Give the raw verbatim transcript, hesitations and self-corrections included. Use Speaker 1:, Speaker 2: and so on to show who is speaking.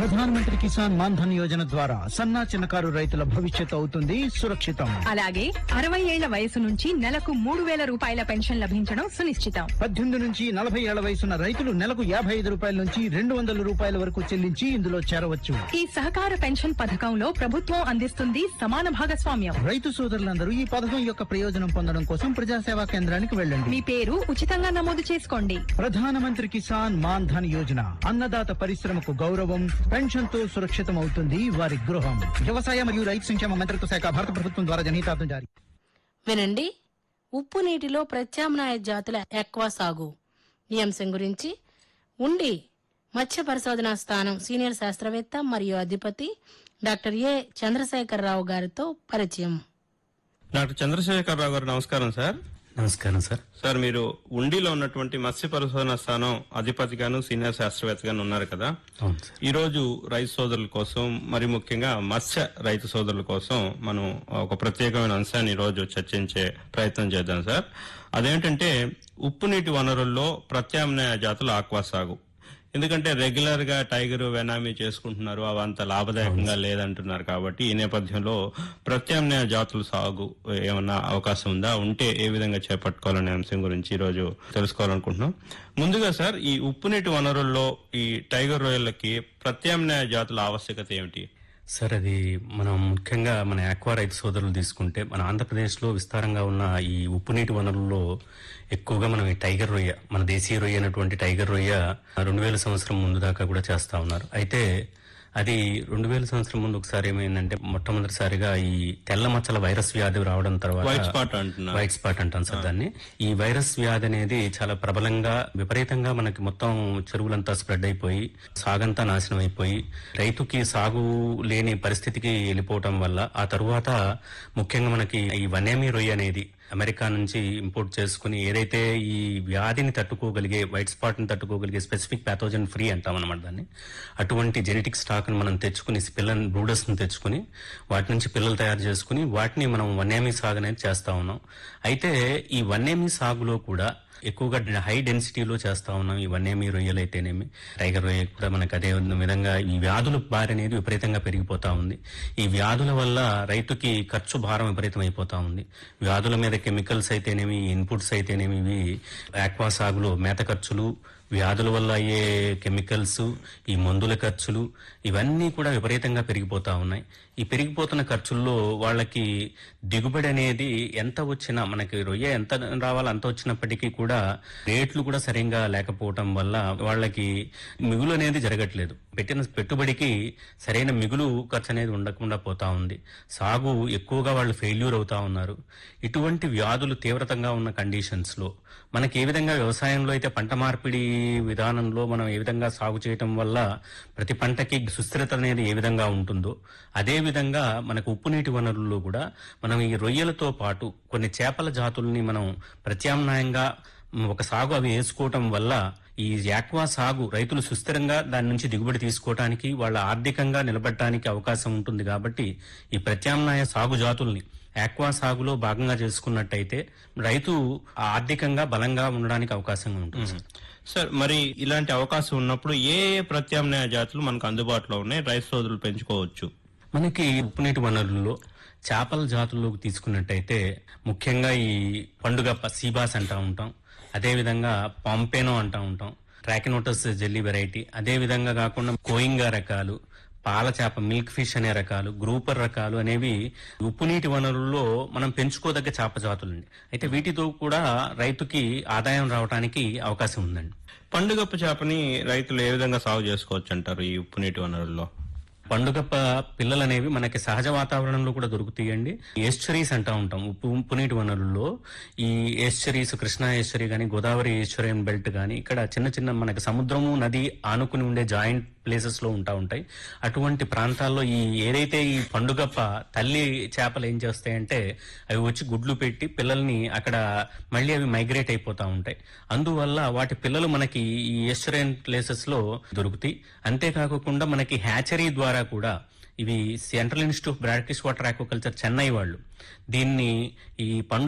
Speaker 1: ప్రధానమంత్రి కిసాన్ మాన్ ధన్ యోజన ద్వారా సన్నా చిన్నకారు రైతుల భవిష్యత్తు అవుతుంది సురక్షితం.
Speaker 2: అలాగే అరవై ఏళ్ల వయసు నుంచి నెలకు మూడు వేల రూపాయల పెన్షన్ లభించడం సునిశ్చితం.
Speaker 1: పద్దెనిమిది నుంచి నలభై ఏళ్ల వయసున్న రైతులు నెలకు యాభై ఐదు రూపాయల నుంచి రెండు వందల రూపాయల వరకు చెల్లించి ఇందులో చేరవచ్చు.
Speaker 2: ఈ సహకార పెన్షన్ పథకంలో ప్రభుత్వం అందిస్తుంది సమాన భాగస్వామ్యం.
Speaker 1: రైతు సోదరులందరూ ఈ పథకం యొక్క ప్రయోజనం పొందడం కోసం ప్రజాసేవా కేంద్రానికి వెళ్ళండి.
Speaker 2: మీ పేరు ఉచితంగా నమోదు చేసుకోండి.
Speaker 1: ప్రధానమంత్రి కిసాన్ మాన్ ధన్ యోజన అన్నదాత పరిశ్రమకు గౌరవం, పెన్షన్ తో సురక్షితం అవుతుంది వారి గృహం. వ్యవసాయ మరియు రైతు సంక్షేమ మంత్రిత్వ శాఖ, భారత ప్రభుత్వం ద్వారా జనహితార్థం జారీ.
Speaker 3: వినండి, ఉప్పు నీటిలో ప్రత్యామ్నాయ జాతుల ఎక్వా సాగు ఈ అంశం గురించి ఉండి మత్స్య పరిశోధనా స్థానం సీనియర్ శాస్త్రవేత్త మరియు అధిపతి డాక్టర్ ఏ చంద్రశేఖరరావు గారితో పరిచయం.
Speaker 4: డాక్టర్ చంద్రశేఖరరావు గారు నమస్కారం సార్.
Speaker 5: నమస్కారం సార్.
Speaker 4: సార్, మీరు ఉండిలో ఉన్నటువంటి మత్స్య పరిశోధన స్థానం అధిపతిగాను సీనియర్ శాస్త్రవేత్తగాను ఉన్నారు కదా.
Speaker 5: అవును సార్.
Speaker 4: ఈ రోజు రైతు సోదరుల కోసం, మరి ముఖ్యంగా మత్స్య రైతు సోదరుల కోసం మనం ఒక ప్రత్యేకమైన అంశాన్ని ఈ రోజు చర్చించే ప్రయత్నం చేద్దాం సార్. అదేంటంటే ఉప్పు నీటి వనరుల్లో ప్రత్యామ్నాయ జాతుల ఆక్వా సాగు. ఎందుకంటే రెగ్యులర్ గా టైగర్ వెనామీ చేసుకుంటున్నారు, అవి అంత లాభదాయకంగా లేదంటున్నారు. కాబట్టి ఈ నేపథ్యంలో ప్రత్యామ్నాయ జాతుల సాగు ఏమన్నా అవకాశం ఉందా, ఉంటే ఏ విధంగా చేపట్టుకోవాలనే అంశం గురించి ఈ రోజు తెలుసుకోవాలనుకుంటున్నాం. ముందుగా సార్, ఈ ఉప్పు నీటి వనరుల్లో ఈ టైగర్ రొయ్యలకి ప్రత్యామ్నాయ జాతుల ఆవశ్యకత ఏమిటి?
Speaker 5: సార్, అది మనం ముఖ్యంగా మన ఆక్వా రైతు సోదరులు తీసుకుంటే మన ఆంధ్రప్రదేశ్ లో విస్తారంగా ఉన్న ఈ ఉప్పు నీటి వనరుల్లో ఎక్కువగా మనం ఈ టైగర్ రొయ్య, మన దేశీయ రొయ్య అయినటువంటి టైగర్ రొయ్య రెండు వేల సంవత్సరం ముందు దాకా కూడా చేస్తా ఉన్నారు. అయితే అది రెండు వేల సంవత్సరం ముందు ఒకసారి ఏమైందంటే మొట్టమొదటిసారిగా ఈ తెల్ల మచ్చల వైరస్ వ్యాధి రావడం తర్వాత
Speaker 4: వైట్ స్పాట్ అంటున్నారు.
Speaker 5: వైట్ స్పాట్ అంటాం సార్ దాన్ని. ఈ వైరస్ వ్యాధి అనేది చాలా ప్రబలంగా విపరీతంగా మనకి మొత్తం చెరువులంతా స్ప్రెడ్ అయిపోయి సాగంతా నాశనం అయిపోయి రైతుకి సాగు లేని పరిస్థితికి వెళ్ళిపోవటం వల్ల ఆ తరువాత ముఖ్యంగా మనకి ఈ వనేమి రొయ్య అనేది అమెరికా నుంచి ఇంపోర్ట్ చేసుకుని ఏదైతే ఈ వ్యాధిని తట్టుకోగలిగే, వైట్ స్పాట్ ని తట్టుకోగలిగే స్పెసిఫిక్ ప్యాథోజన్ ఫ్రీ అంటాం అనమాట దాన్ని. అటువంటి జెనెటిక్ స్టాక్ ని మనం తెచ్చుకుని పిల్లల బ్రూడర్స్ ని తెచ్చుకుని వాటి నుంచి పిల్లలు తయారు చేసుకుని వాటిని మనం వన్నేమి సాగు అనేది చేస్తా ఉన్నాం. అయితే ఈ వన్నేమి సాగులో కూడా ఎక్కువగా హై డెన్సిటీలో చేస్తా ఉన్నాం. ఈ వన్నేమి రొయ్యలు అయితేనేమి, టైగర్ రొయ్య కూడా మనకు అదే విధంగా ఈ వ్యాధుల బారి అనేది విపరీతంగా పెరిగిపోతా ఉంది. ఈ వ్యాధుల వల్ల రైతుకి ఖర్చు భారం విపరీతం అయిపోతా ఉంది. వ్యాధుల మీద కెమికల్స్ అయితేనేమి, ఇన్పుట్స్ అయితేనేమి, ఇవి ఆక్వా సాగులో మేత ఖర్చులు, వ్యాధుల వల్ల అయ్యే కెమికల్స్, ఈ మందుల ఖర్చులు ఇవన్నీ కూడా విపరీతంగా పెరిగిపోతా ఉన్నాయి. ఈ పెరిగిపోతున్న ఖర్చుల్లో వాళ్ళకి దిగుబడి అనేది ఎంత వచ్చినా, మనకి రొయ్య ఎంత రావాలో అంత వచ్చినప్పటికీ కూడా రేట్లు కూడా సరిగ్గా లేకపోవటం వల్ల వాళ్ళకి మిగులు అనేది జరగట్లేదు. పెట్టిన పెట్టుబడికి సరైన మిగులు ఖర్చు అనేది ఉండకుండా పోతా ఉంది. సాగు ఎక్కువగా వాళ్ళు ఫెయిల్యూర్ అవుతా ఉన్నారు. ఇటువంటి వ్యాధులు తీవ్రతంగా ఉన్న కండిషన్స్ లో మనకి ఏ విధంగా వ్యవసాయంలో అయితే పంట మార్పిడి విధానంలో మనం ఏ విధంగా సాగు చేయటం వల్ల ప్రతి పంటకి సుస్థిరత అనేది ఏ విధంగా ఉంటుందో, అదే విధంగా మనకు ఉప్పు నీటి వనరుల్లో కూడా మనం ఈ రొయ్యలతో పాటు కొన్ని చేపల జాతుల్ని మనం ప్రత్యామ్నాయంగా ఒక సాగు అవి వేసుకోవటం వల్ల ఈ యాక్వా సాగు రైతులు సుస్థిరంగా దాని నుంచి దిగుబడి తీసుకోవటానికి, వాళ్ళ ఆర్థికంగా నిలబడటానికి అవకాశం ఉంటుంది. కాబట్టి ఈ ప్రత్యామ్నాయ సాగు జాతుల్ని ఆక్వా సాగులో భాగంగా చేసుకున్నట్టయితే రైతు ఆర్థికంగా బలంగా ఉండడానికి అవకాశం ఉంటుంది.
Speaker 4: సార్, మరి ఇలాంటి అవకాశం ఉన్నప్పుడు ఏ ఏ ప్రత్యామ్నాయ జాతులు మనకు అందుబాటులో ఉన్నాయి, రైతు సోదరులు పెంచుకోవచ్చు?
Speaker 5: మనకి ఉప్పు నీటి వనరుల్లో చేపల జాతుల్లోకి తీసుకున్నట్టయితే ముఖ్యంగా ఈ పండుగ సీబాస్ అంటా ఉంటాం, అదేవిధంగా పాంపేనో అంటా ఉంటాం, ట్రాకినోటస్ జెల్లీ వెరైటీ, అదే విధంగా కాకుండా కోయింగా రకాలు, పాల చేప మిల్క్ ఫిష్ అనే రకాలు, గ్రూపర్ రకాలు అనేవి ఉప్పు నీటి వనరుల్లో మనం పెంచుకోదగ్గ చేప జాతులండి. అయితే వీటితో కూడా రైతుకి ఆదాయం రావడానికి అవకాశం ఉందండి.
Speaker 4: పండుగప్ప చేపని రైతులు ఏ విధంగా సాగు చేసుకోవచ్చు అంటారు ఈ ఉప్పు నీటి వనరుల్లో?
Speaker 5: పండుగప్ప పిల్లలు అనేవి మనకి సహజ వాతావరణంలో కూడా దొరుకుతాయండి. ఎస్చరీస్ అంటా ఉంటాం ఉప్పు ఉప్పు నీటి వనరుల్లో. ఈ ఎస్చరీస్, కృష్ణా ఎస్చరీ గానీ, గోదావరి ఈస్చరియన్ బెల్ట్ గానీ, ఇక్కడ చిన్న చిన్న మనకి సముద్రము నది ఆనుకుని ఉండే జాయింట్ ప్లేసెస్ లో ఉంటా ఉంటాయి. అటువంటి ప్రాంతాల్లో ఈ ఏదైతే ఈ పండుగప్ప తల్లి చేపలు ఏం చేస్తాయంటే అవి వచ్చి గుడ్లు పెట్టి పిల్లల్ని అక్కడ మళ్ళీ అవి మైగ్రేట్ అయిపోతా ఉంటాయి. అందువల్ల వాటి పిల్లలు మనకి ఈ ఎస్చరియన్ ప్లేసెస్ లో దొరుకుతాయి. అంతేకాకుండా మనకి హ్యాచరీ ద్వారా కూడా ఇవి central institute of brackish water aquaculture Chennai వాళ్ళు దీన్ని ఈ పండు